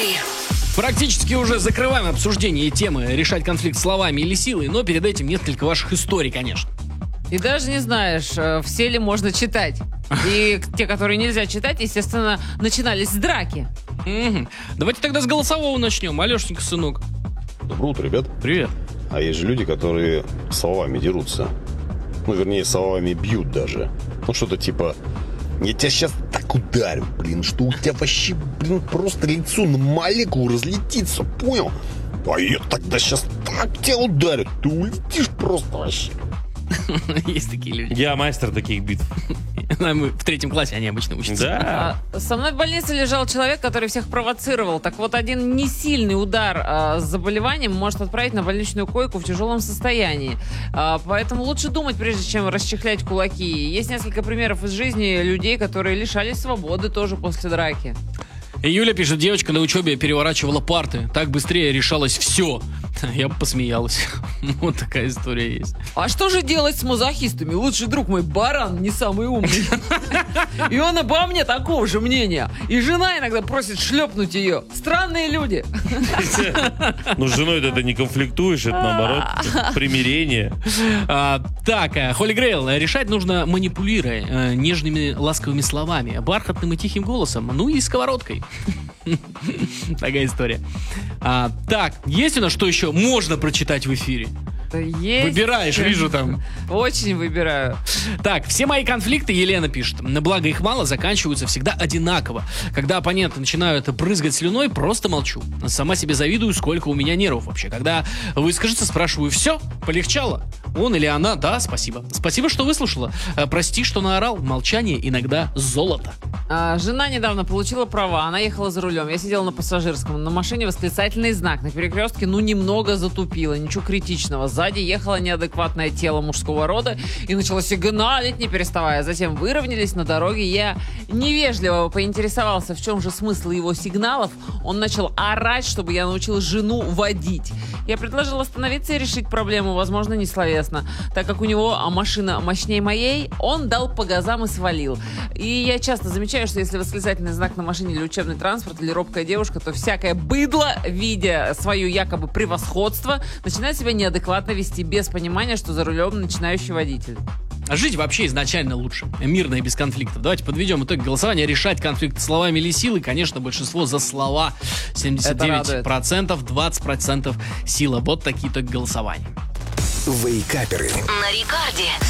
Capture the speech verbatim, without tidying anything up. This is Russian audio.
Практически уже закрываем обсуждение темы решать конфликт словами или силой, но перед этим несколько ваших историй, конечно. И даже не знаешь, все ли можно читать. И те, которые нельзя читать, естественно, начинались с драки. Угу. Давайте тогда с голосового начнем. Алешенька, сынок. Доброе утро, ребят. Привет. А есть же люди, которые словами дерутся. Ну, вернее, словами бьют даже. Ну, что-то типа: я тебя сейчас так ударю, блин, что у тебя вообще, блин, просто лицо на молекулу разлетится, понял? А я тогда сейчас так тебя ударю, ты улетишь просто вообще. Есть такие люди. Я мастер таких битв. Мы в третьем классе они обычно учатся. Да. А, со мной в больнице лежал человек, который всех провоцировал. Так вот, один несильный удар а, с заболеванием может отправить на больничную койку в тяжелом состоянии. А, поэтому лучше думать, прежде чем расчехлять кулаки. Есть несколько примеров из жизни людей, которые лишались свободы тоже после драки. И Юля пишет: девочка на учебе переворачивала парты. Так быстрее решалось все. Я бы посмеялась. Вот такая история есть. А что же делать с мазохистами? Лучший друг мой баран не самый умный. И он обо мне такого же мнения. И жена иногда просит шлепнуть ее. Странные люди. Ну, с женой это не конфликтуешь, это наоборот примирение. А, так, Холли Грейл, решать нужно манипулируя э, нежными ласковыми словами, бархатным и тихим голосом, ну и сковородкой. Такая история. А, так, есть у нас что еще можно прочитать в эфире? Есть. Выбираешь, вижу там. Очень выбираю. Так, все мои конфликты, Елена пишет, на благо их мало, заканчиваются всегда одинаково. Когда оппоненты начинают брызгать слюной, просто молчу. Сама себе завидую, сколько у меня нервов вообще. Когда выскажется, спрашиваю: все, полегчало? Он или она: да, спасибо. Спасибо, что выслушала. Прости, что наорал. Молчание иногда золото. А, жена недавно получила права, она ехала за рулем. Я сидела на пассажирском, на машине восклицательный знак. На перекрестке, ну, немного затупила, ничего критичного. Сзади ехало неадекватное тело мужского рода и начало сигналить, не переставая. Затем выровнялись на дороге. Я невежливо поинтересовался, в чем же смысл его сигналов. Он начал орать, чтобы я научил жену водить. Я предложил остановиться и решить проблему, возможно, несловесно. Так как у него машина мощнее моей, он дал по газам и свалил. И я часто замечаю, что если восклицательный знак на машине или учебный транспорт, или робкая девушка, то всякое быдло, видя свое якобы превосходство, начинает себя неадекватно вести, без понимания, что за рулем начинающий водитель. А жить вообще изначально лучше. Мирно и без конфликтов. Давайте подведем итог голосования. Решать конфликт словами или силой. Конечно, большинство за слова. семьдесят девять процентов, двадцать процентов сила. Вот такие итоги голосования. Вейкаперы. На Рекорде.